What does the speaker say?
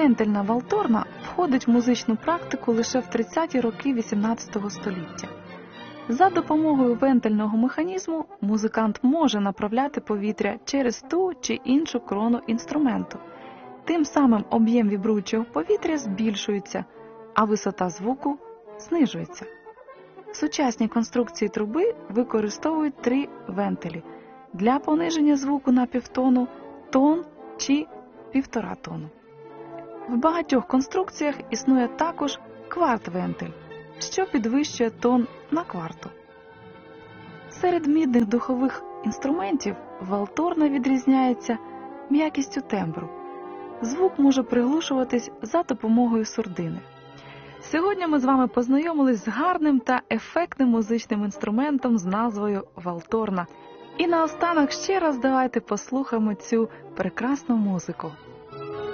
Вентильна валторна входить в музичну практику лише в 30-ті роки XVIII століття. За допомогою вентильного механізму музикант може направляти повітря через ту чи іншу крону інструменту. Тим самим об'єм вібруючого повітря збільшується, а висота звуку знижується. Сучасні конструкції труби використовують 3 вентилі для пониження звуку на півтону, тон чи півтора тону. В багатьох конструкціях існує також кварт-вентиль, що підвищує тон на кварту. Серед мідних духових інструментів валторна відрізняється м'якістю тембру. Звук може приглушуватись за допомогою сурдини. Сьогодні ми з вами познайомились з гарним та ефектним музичним інструментом з назвою валторна. І наостанок ще раз давайте послухаємо цю прекрасну музику.